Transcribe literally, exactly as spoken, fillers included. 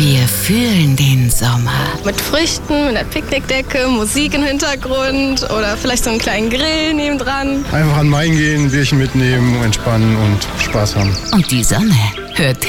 Wir fühlen den Sommer. Mit Früchten, mit einer Picknickdecke, Musik im Hintergrund oder vielleicht so einen kleinen Grill nebendran. Einfach an den Main gehen, ein Bierchen mitnehmen, entspannen und Spaß haben. Und die Sonne hört